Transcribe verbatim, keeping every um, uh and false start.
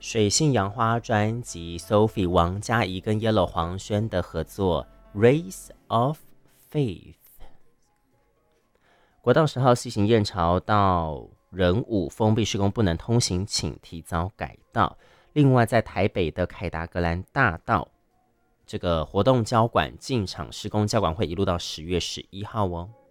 水性杨花专辑 Sophie 王嘉怡跟 Yellow 黄轩的合作 Race of Faith。 国道十号 C 型燕巢到仁武封闭施工不能通行，请提早改道。另外在台北的凯达格兰大道这个活动交管进场施工，交管会一路到十月十一号哦。